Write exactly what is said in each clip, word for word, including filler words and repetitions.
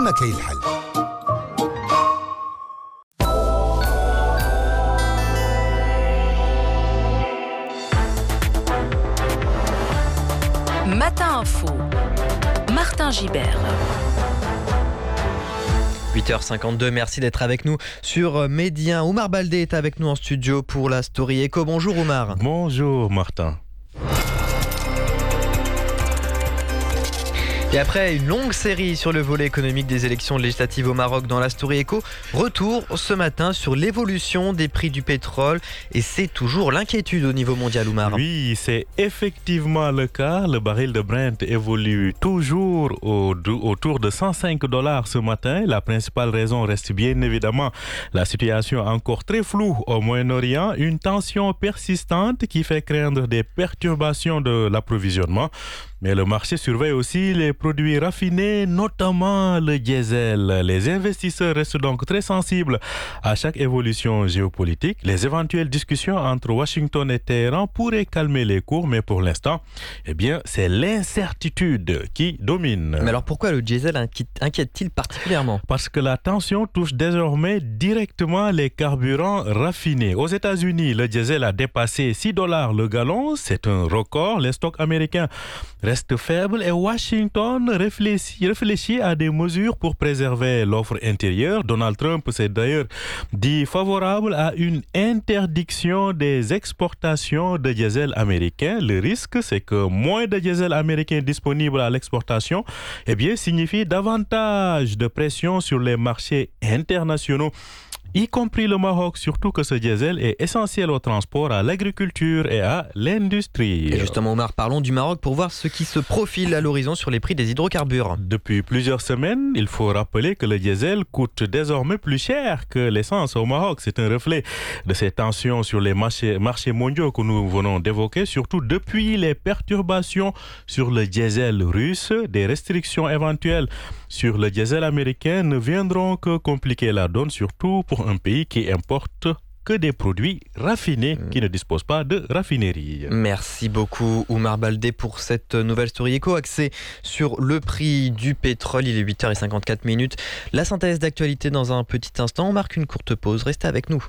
ديما كاين الحل. Matin Info, Martin Gibert. huit heures cinquante-deux, merci d'être avec nous sur Médien. Oumar Baldé est avec nous en studio pour la Story Echo. Bonjour Oumar. Bonjour Martin. Et après une longue série sur le volet économique des élections législatives au Maroc dans la Story Echo, retour ce matin sur l'évolution des prix du pétrole. Et c'est toujours l'inquiétude au niveau mondial, Oumar. Oui, c'est effectivement le cas. Le baril de Brent évolue toujours au, autour de cent cinq dollars ce matin. La principale raison reste bien évidemment la situation encore très floue au Moyen-Orient. Une tension persistante qui fait craindre des perturbations de l'approvisionnement. Mais le marché surveille aussi les produits raffinés, notamment le diesel. Les investisseurs restent donc très sensibles à chaque évolution géopolitique. Les éventuelles discussions entre Washington et Téhéran pourraient calmer les cours, mais pour l'instant, eh bien, c'est l'incertitude qui domine. Mais alors pourquoi le diesel inquiète-t-il particulièrement ? Parce que la tension touche désormais directement les carburants raffinés. Aux États-Unis, le diesel a dépassé six dollars le gallon. C'est un record. Les stocks américains reste faible et Washington réfléchit, réfléchit à des mesures pour préserver l'offre intérieure. Donald Trump s'est d'ailleurs dit favorable à une interdiction des exportations de diesel américain. Le risque, c'est que moins de diesel américain disponible à l'exportation, eh bien, signifie davantage de pression sur les marchés internationaux, y compris le Maroc, surtout que ce diesel est essentiel au transport, à l'agriculture et à l'industrie. Et justement, Omar, parlons du Maroc pour voir ce qui se profile à l'horizon sur les prix des hydrocarbures. Depuis plusieurs semaines, il faut rappeler que le diesel coûte désormais plus cher que l'essence au Maroc. C'est un reflet de ces tensions sur les marchés, marchés mondiaux que nous venons d'évoquer, surtout depuis les perturbations sur le diesel russe. Des restrictions éventuelles sur le diesel américain ne viendront que compliquer la donne, surtout pour un pays qui importe que des produits raffinés, qui ne dispose pas de raffinerie. Merci beaucoup Oumar Baldé pour cette nouvelle Story Echo axée sur le prix du pétrole. Il est huit heures cinquante-quatre minutes. La synthèse d'actualité dans un petit instant. On marque une courte pause. Restez avec nous.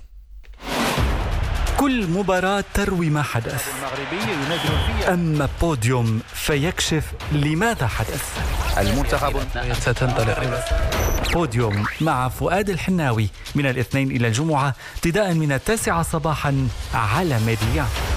كل مباراة تروي ما حدث، أما بوديوم فيكشف لماذا حدث. المنتخب ستنطلق بوديوم مع فؤاد الحناوي من الاثنين إلى الجمعة ابتداء من التاسعة صباحا على ميديا.